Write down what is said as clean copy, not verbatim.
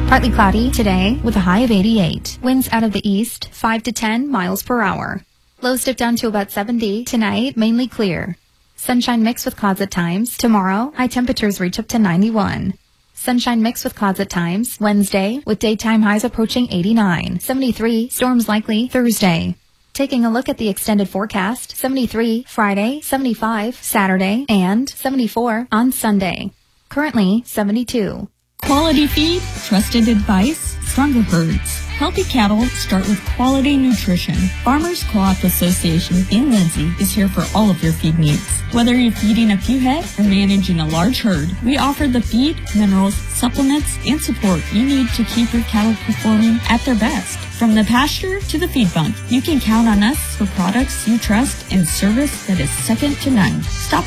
Partly cloudy today with a high of 88. Winds out of the east, 5 to 10 miles per hour. Lows dip down to about 70. Tonight, mainly clear. Sunshine mixed with clouds at times. Tomorrow, high temperatures reach up to 91. Sunshine mixed with clouds at times. Wednesday, with daytime highs approaching 89. 73, storms likely Thursday. Taking a look at the extended forecast, 73 Friday, 75 Saturday, and 74 on Sunday. Currently, 72. Quality feed, trusted advice, stronger herds. Healthy cattle start with quality nutrition. Farmers Co-op Association in Lindsay is here for all of your feed needs. Whether you're feeding a few head or managing a large herd, we offer the feed, minerals, supplements, and support you need to keep your cattle performing at their best. From the pasture to the feed bunk, you can count on us for products you trust and service that is second to none. Stop